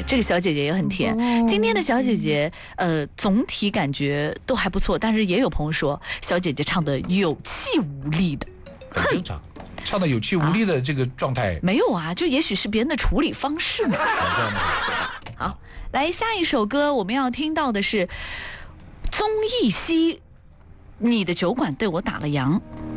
这个小姐姐也很甜。今天的小姐姐，总体感觉都还不错，但是也有朋友说小姐姐唱的有气无力的， 很正常。唱的有气无力的这个状态， 没有啊，就也许是别人的处理方式嘛。好，来下一首歌，我们要听到的是宗奕希，你的酒馆对我打了烊。